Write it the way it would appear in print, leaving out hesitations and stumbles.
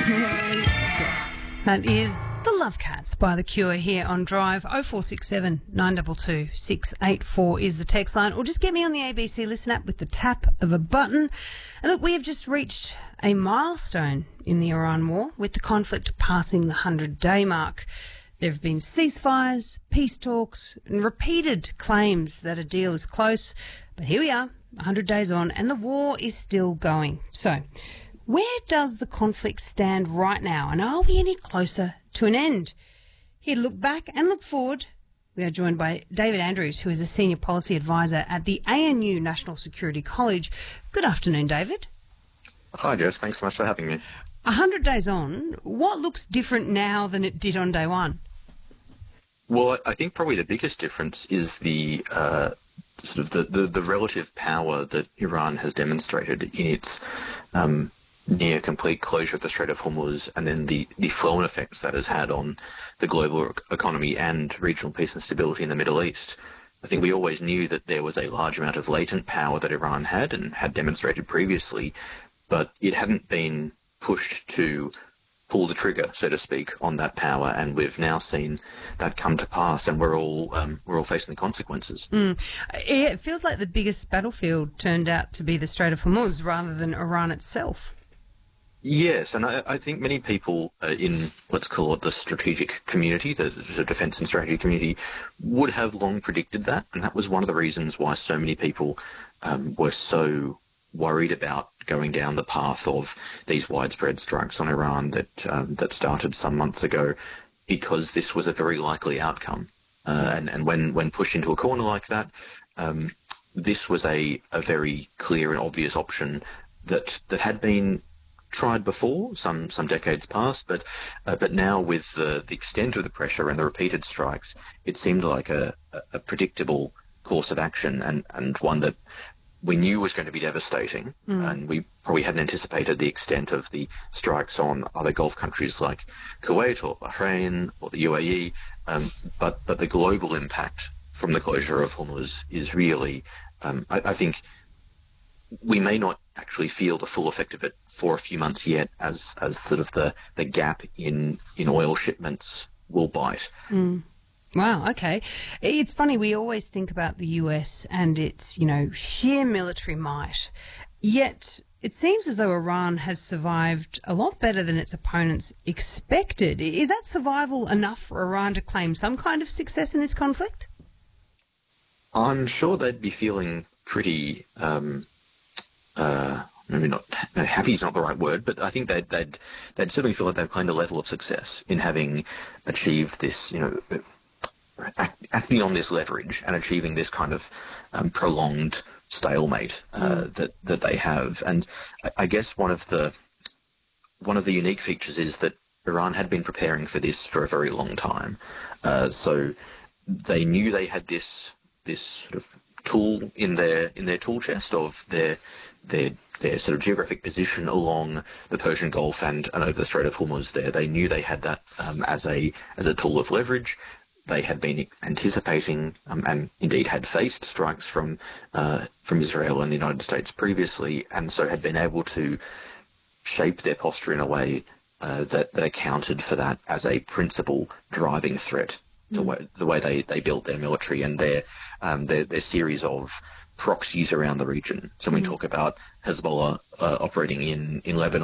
That is The Love Cats by The Cure here on Drive. 0467 922 684 is the text line, or just get me on the ABC Listen app with the tap of a button. And look, we have just reached a milestone in the Iran war, with the conflict passing the 100-day mark. There have been ceasefires, peace talks, and repeated claims that a deal is close. But here we are, 100 days on, and the war is still going. So, where does the conflict stand right now, and are we any closer to an end? Here to look back and look forward, we are joined by David Andrews, who is a Senior Policy Advisor at the ANU National Security College. Good afternoon, David. Hi, Jess. Thanks so much for having me. 100 days on, what looks different now than it did on day one? Well, I think probably the biggest difference is the the relative power that Iran has demonstrated in its near complete closure of the Strait of Hormuz, and then the flow-on effects that has had on the global economy and regional peace and stability in the Middle East. I think we always knew that there was a large amount of latent power that Iran had and had demonstrated previously, but it hadn't been pushed to pull the trigger, so to speak, on that power, and we've now seen that come to pass, and we're all facing the consequences. It feels like the biggest battlefield turned out to be the Strait of Hormuz rather than Iran itself. Yes, and I think many people in, let's call it the strategic community, the defence and strategy community, would have long predicted that, and that was one of the reasons why so many people were so worried about going down the path of these widespread strikes on Iran that started some months ago, because this was a very likely outcome. And when pushed into a corner like that, this was a very clear and obvious option that had been tried before, some decades past, but now with the extent of the pressure and the repeated strikes, it seemed like a predictable course of action, and one that we knew was going to be devastating, and we probably hadn't anticipated the extent of the strikes on other Gulf countries like Kuwait or Bahrain or the UAE, but the global impact from the closure of Hormuz is really, I think we may not actually feel the full effect of it for a few months yet, as sort of the gap in oil shipments will bite. Wow, okay. It's funny, we always think about the US and its, sheer military might, yet it seems as though Iran has survived a lot better than its opponents expected. Is that survival enough for Iran to claim some kind of success in this conflict? I'm sure they'd be feeling pretty, maybe not happy is not the right word, but I think they'd certainly feel like they've claimed a level of success in having achieved this, acting on this leverage and achieving this kind of prolonged stalemate that they have. And I guess one of the unique features is that Iran had been preparing for this for a very long time. So they knew they had this sort of tool in their tool chest of their sort of geographic position along the Persian Gulf and over the Strait of Hormuz there. They knew they had that as a tool of leverage. They had been anticipating and indeed had faced strikes from Israel and the United States previously, and so had been able to shape their posture in a way that accounted for that as a principal driving threat to the way they built their military and their series of proxies around the region. So when we talk about Hezbollah operating in Lebanon